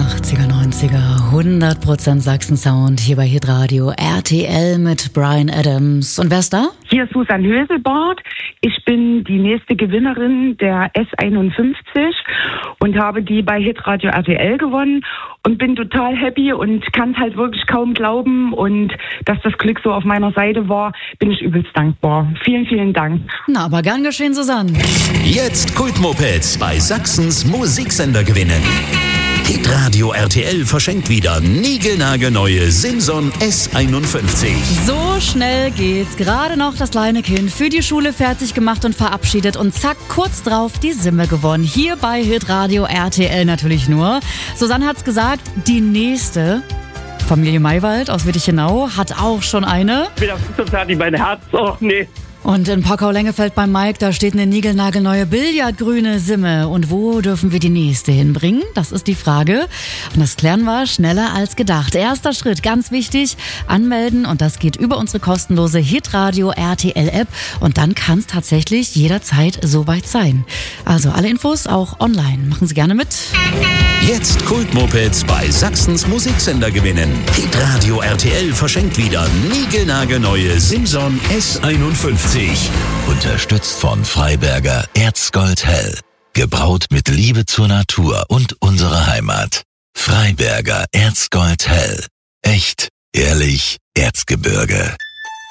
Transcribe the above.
80er, 90er, 100% Sachsen-Sound hier bei Hitradio RTL mit Bryan Adams. Und wer ist da? Hier ist Susan Höselbart. Ich bin die nächste Gewinnerin der S51 und habe die bei Hitradio RTL gewonnen und bin total happy und kann es halt wirklich kaum glauben. Und dass das Glück so auf meiner Seite war, bin ich übelst dankbar. Vielen, vielen Dank. Na, aber gern geschehen, Susanne. Jetzt Kultmopeds bei Sachsens Musiksender gewinnen. Hitradio RTL verschenkt wieder niegelnagelneue Simson S51. So schnell geht's. Gerade noch das kleine Kind für die Schule fertig gemacht und verabschiedet. Und zack, kurz drauf die Simme gewonnen. Hier bei Hitradio RTL natürlich nur. Susanne hat's gesagt, die nächste Familie Maywald aus Wittichenau hat auch schon eine. Ich bin auf total mein Herz. Oh, nee. Und in Pockau-Lengefeld beim Mike, da steht eine niegelnagelneue billardgrüne Simme. Und wo dürfen wir die nächste hinbringen? Das ist die Frage. Und das klären wir schneller als gedacht. Erster Schritt, ganz wichtig, anmelden. Und das geht über unsere kostenlose Hitradio RTL-App. Und dann kann es tatsächlich jederzeit soweit sein. Also alle Infos auch online. Machen Sie gerne mit. Jetzt Kultmopeds bei Sachsens Musiksender gewinnen. Hitradio RTL verschenkt wieder niegelnagelneue Simson S51. Unterstützt von Freiberger Erzgold Hell. Gebraut mit Liebe zur Natur und unserer Heimat. Freiberger Erzgold Hell. Echt, ehrlich, Erzgebirge.